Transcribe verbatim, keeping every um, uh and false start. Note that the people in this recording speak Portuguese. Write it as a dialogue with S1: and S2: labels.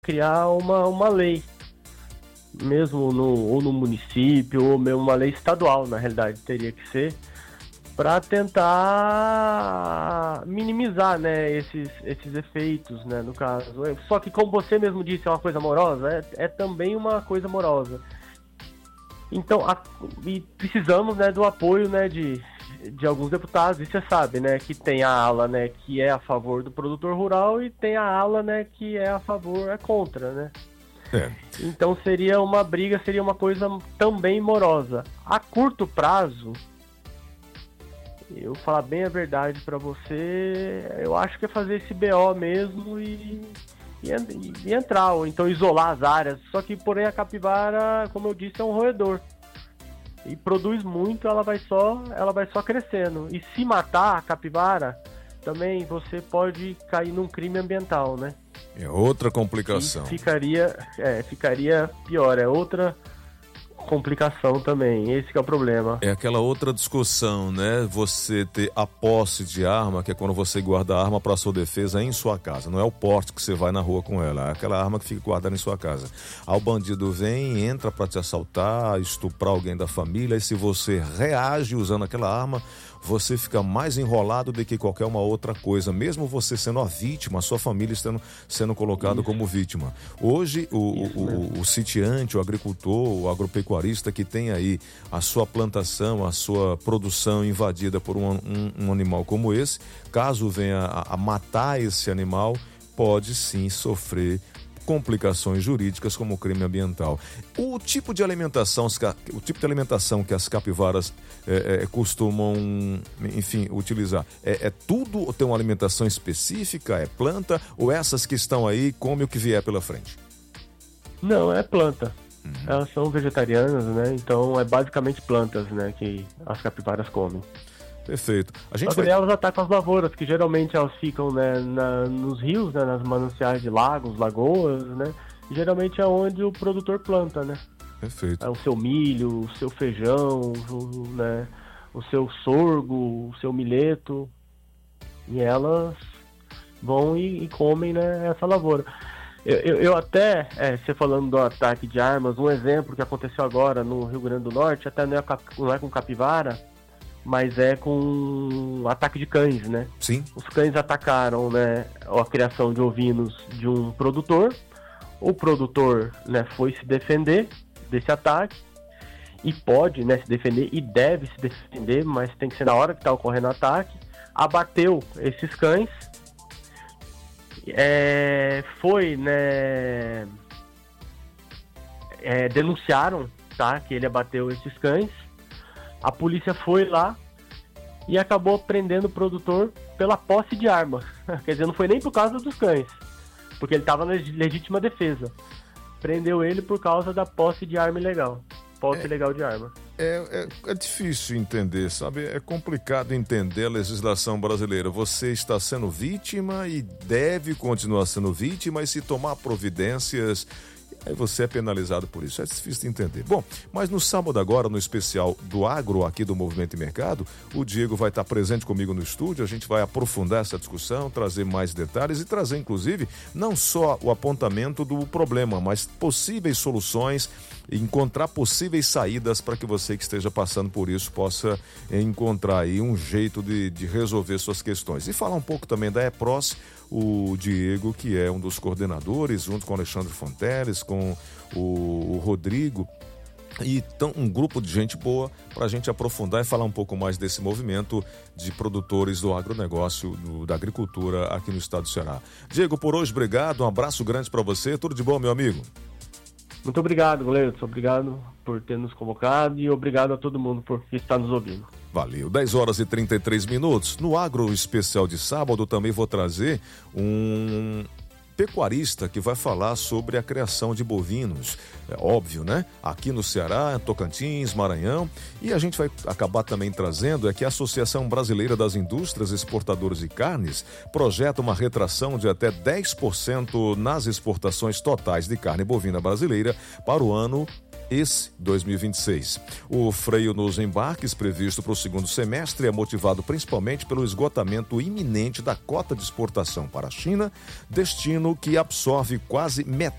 S1: criar uma, uma lei, mesmo no, ou no município, ou mesmo uma lei estadual, na realidade, teria que ser, para tentar minimizar, né, esses, esses efeitos, né, no caso. Só que, como você mesmo disse, é uma coisa amorosa, é, é também uma coisa amorosa. Então, a, e precisamos, né, do apoio, né, de, de alguns deputados, e você sabe, né, que tem a ala, né, que é a favor do produtor rural e tem a ala, né, que é a favor, é contra, né.
S2: É.
S1: Então seria uma briga, seria uma coisa também morosa. A curto prazo, eu falar bem a verdade pra você, eu acho que é fazer esse B O mesmo e, e, e entrar, ou então isolar as áreas. Só que, porém, a capivara, como eu disse, é um roedor. E produz muito, ela vai só, ela vai só crescendo. E se matar a capivara, também você pode cair num crime ambiental, né?
S2: É outra complicação.
S1: E ficaria, é, ficaria pior, é outra complicação também, esse que é o problema.
S2: É aquela outra discussão, né? Você ter a posse de arma, que é quando você guarda a arma para sua defesa em sua casa. Não é o porte que você vai na rua com ela, é aquela arma que fica guardada em sua casa. Aí o bandido vem, entra para te assaltar, estuprar alguém da família, e se você reage usando aquela arma, você fica mais enrolado do que qualquer uma outra coisa, mesmo você sendo a vítima, a sua família estando, sendo colocado como vítima. Hoje, o, o, o, o sitiante, o agricultor, o agropecuarista que tem aí a sua plantação, a sua produção invadida por um, um, um animal como esse, caso venha a, a matar esse animal, pode sim sofrer complicações jurídicas como crime ambiental. O tipo de alimentação, o tipo de alimentação que as capivaras é, é, costumam, enfim, utilizar, é, é tudo ou tem uma alimentação específica? É planta? Ou essas que estão aí come o que vier pela frente?
S1: Não, é planta.
S2: Uhum.
S1: Elas são vegetarianas, né? Então é basicamente plantas, né, que as capivaras comem.
S2: Perfeito. A gente
S1: Só que
S2: vai...
S1: elas atacam as lavouras, que geralmente elas ficam, né, na, nos rios, né, nas mananciais de lagos, lagoas, né? E geralmente é onde o produtor planta, né?
S2: Perfeito.
S1: É o seu milho, o seu feijão, o, né, o seu sorgo, o seu milheto. E elas vão e, e comem, né, essa lavoura. Eu, eu, eu até, é, você falando do ataque de armas, um exemplo que aconteceu agora no Rio Grande do Norte, até não é, não é com capivara, mas é com ataque de cães, né?
S2: Sim.
S1: Os cães atacaram, né, a criação de ovinos de um produtor. O produtor, né, foi se defender desse ataque e pode, né, se defender e deve se defender, mas tem que ser na hora que está ocorrendo o ataque. Abateu esses cães, é, foi, né, é, denunciaram, tá, que ele abateu esses cães. A polícia foi lá e acabou prendendo o produtor pela posse de arma. Quer dizer, não foi nem por causa dos cães, porque ele estava na legítima defesa. Prendeu ele por causa da posse de arma ilegal. Posse
S2: é,
S1: ilegal de arma.
S2: É, é, é difícil entender, sabe? É complicado entender a legislação brasileira. Você está sendo vítima e deve continuar sendo vítima, e se tomar providências, aí você é penalizado por isso. É difícil de entender. Bom, mas no sábado agora, no especial do Agro aqui do Movimento e Mercado, o Diego vai estar presente comigo no estúdio. A gente vai aprofundar essa discussão, trazer mais detalhes e trazer, inclusive, não só o apontamento do problema, mas possíveis soluções, encontrar possíveis saídas para que você que esteja passando por isso possa encontrar aí um jeito de, de resolver suas questões. E falar um pouco também da EPROS, o Diego, que é um dos coordenadores, junto com o Alexandre Fonteles, com o, o Rodrigo, e tão, um grupo de gente boa para a gente aprofundar e falar um pouco mais desse movimento de produtores do agronegócio, do, da agricultura aqui no estado do Ceará. Diego, por hoje, obrigado, um abraço grande para você, tudo de bom, meu amigo.
S1: Muito obrigado, goleiro. Obrigado por ter nos convocado e obrigado a todo mundo por estar nos ouvindo.
S2: Valeu. dez horas e trinta e três minutos. No Agro Especial de sábado também vou trazer um pecuarista que vai falar sobre a criação de bovinos. É óbvio, né? Aqui no Ceará, Tocantins, Maranhão. E a gente vai acabar também trazendo é que a Associação Brasileira das Indústrias Exportadoras de Carnes projeta uma retração de até dez por cento nas exportações totais de carne bovina brasileira para o ano esse dois mil e vinte e seis. O freio nos embarques previsto para o segundo semestre é motivado principalmente pelo esgotamento iminente da cota de exportação para a China, destino que absorve quase metade